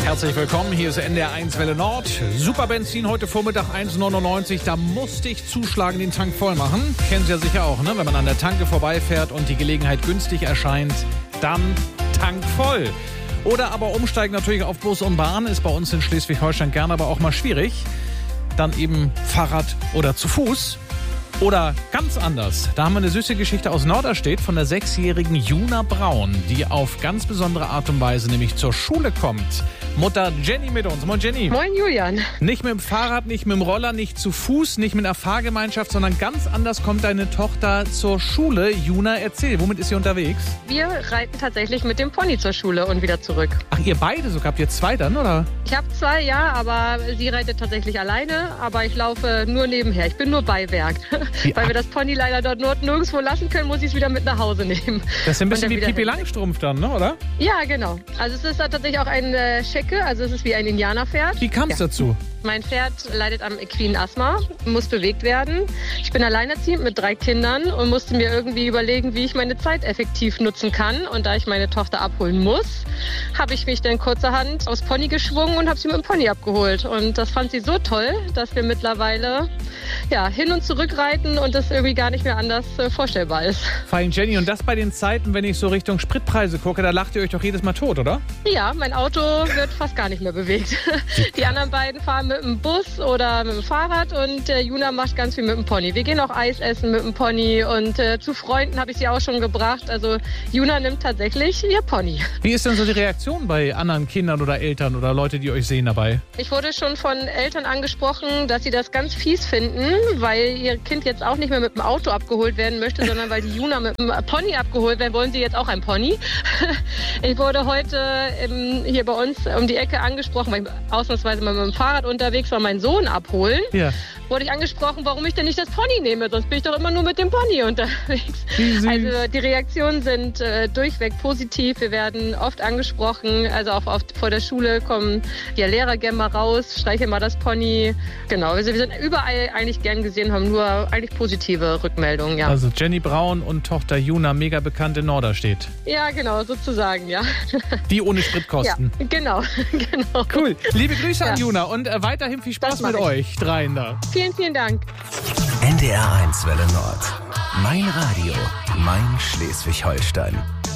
Herzlich willkommen, hier ist NDR 1 Welle Nord. Super Benzin heute Vormittag 1,99. Da musste ich zuschlagen, den Tank voll machen. Kennen Sie ja sicher auch, ne? Wenn man an der Tanke vorbeifährt und die Gelegenheit günstig erscheint, dann Tank voll. Oder aber umsteigen natürlich auf Bus und Bahn, ist bei uns in Schleswig-Holstein gerne aber auch mal schwierig. Dann eben Fahrrad oder zu Fuß. Oder ganz anders. Da haben wir eine süße Geschichte aus Norderstedt von der 6-jährigen Juna Braun, die auf ganz besondere Art und Weise nämlich zur Schule kommt. Mutter Jenny mit uns. Moin Jenny. Moin Julian. Nicht mit dem Fahrrad, nicht mit dem Roller, nicht zu Fuß, nicht mit einer Fahrgemeinschaft, sondern ganz anders kommt deine Tochter zur Schule. Juna, erzähl, womit ist sie unterwegs? Wir reiten tatsächlich mit dem Pony zur Schule und wieder zurück. Ach, ihr beide sogar? Habt ihr zwei dann, oder? Ich habe zwei, ja, aber sie reitet tatsächlich alleine, aber ich laufe nur nebenher. Ich bin nur Beiwerk. Weil wir das Pony leider dort nirgendwo lassen können, muss ich es wieder mit nach Hause nehmen. Das ist ein bisschen wie Pippi Langstrumpf dann, ne, oder? Ja, genau. Also es ist tatsächlich auch ein Schecke, also es ist wie ein Indianerpferd. Wie kam es dazu? Mein Pferd leidet am equinen Asthma, muss bewegt werden. Ich bin alleinerziehend mit 3 Kindern und musste mir irgendwie überlegen, wie ich meine Zeit effektiv nutzen kann. Und da ich meine Tochter abholen muss, habe ich mich dann kurzerhand aufs Pony geschwungen und habe sie mit dem Pony abgeholt. Und das fand sie so toll, dass wir mittlerweile hin und zurück reiten und das irgendwie gar nicht mehr anders vorstellbar ist. Fein, Jenny. Und das bei den Zeiten, wenn ich so Richtung Spritpreise gucke, da lacht ihr euch doch jedes Mal tot, oder? Ja, mein Auto wird fast gar nicht mehr bewegt. Die anderen beiden fahren mit dem Bus oder mit dem Fahrrad und Juna macht ganz viel mit dem Pony. Wir gehen auch Eis essen mit dem Pony und zu Freunden habe ich sie auch schon gebracht. Also Juna nimmt tatsächlich ihr Pony. Wie ist denn so die Reaktion bei anderen Kindern oder Eltern oder Leute, die euch sehen dabei? Ich wurde schon von Eltern angesprochen, dass sie das ganz fies finden, weil ihr Kind jetzt auch nicht mehr mit dem Auto abgeholt werden möchte, sondern weil die Juna mit dem Pony abgeholt werden, wollen sie jetzt auch ein Pony. Ich wurde heute hier bei uns um die Ecke angesprochen, weil ich ausnahmsweise mal mit dem Fahrrad unterwegs war, meinen Sohn abholen. Ja. Wurde ich angesprochen, warum ich denn nicht das Pony nehme, sonst bin ich doch immer nur mit dem Pony unterwegs. Also die Reaktionen sind durchweg positiv. Wir werden oft angesprochen, also auch oft vor der Schule kommen die Lehrer gerne mal raus, streichen mal das Pony. Genau, also wir sind überall eigentlich gern gesehen, haben nur eigentlich positive Rückmeldungen, ja. Also Jenny Braun und Tochter Juna, mega bekannt in Norderstedt. Ja, genau, sozusagen, ja. Die ohne Spritkosten. Ja, genau. Cool. Liebe Grüße an Juna und weiterhin viel Spaß mit euch dreien da. Vielen, vielen Dank. NDR 1 Welle Nord. Mein Radio, mein Schleswig-Holstein.